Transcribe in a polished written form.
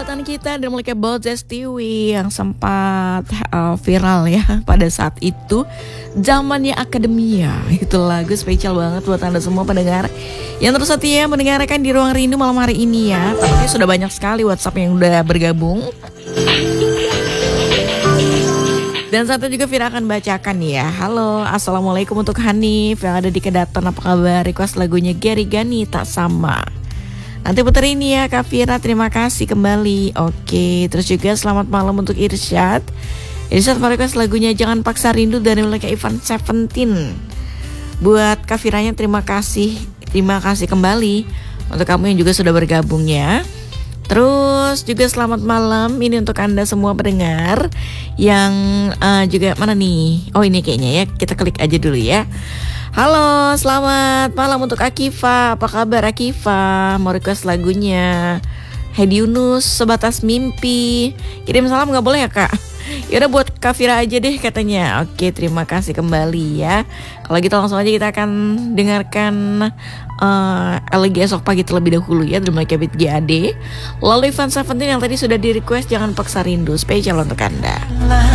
buatan kita dan mereka Bodzes TV yang sempat viral ya pada saat itu zamannya akademia. Itu lagu spesial banget buat Anda semua pendengar yang terus setia mendengarkan di Ruang Rindu malam hari ini ya. Tapi sudah banyak sekali WhatsApp yang udah bergabung. Dan satu juga Vira akan bacakan ya. Halo, assalamualaikum untuk Hanif yang ada di Kedaton. Apa kabar? Request lagunya Gary Gani Tak Sama. Nanti putar ini ya Kak Vira, terima kasih kembali. Oke, terus juga selamat malam untuk Irsyad. Irsyad request lagunya Jangan Paksa Rindu dari Melika Ivan 17. Buat Kak Viranya terima kasih kembali untuk kamu yang juga sudah bergabung ya. Terus juga selamat malam ini untuk Anda semua pendengar yang juga mana nih? Oh ini kayaknya ya, kita klik aja dulu ya. Halo, selamat malam untuk Akifa. Apa kabar Akifa? Mau request lagunya Hedi Yunus, Sebatas Mimpi. Kirim salam gak boleh ya kak? Yaudah buat Kak Vira aja deh katanya. Oke, terima kasih kembali ya. Kalau gitu langsung aja kita akan dengarkan LG Esok Pagi terlebih dahulu ya dari Melika Beat GAD. Lalu Ivan 17 yang tadi sudah di request Jangan Paksa Rindu, spesial untuk Anda.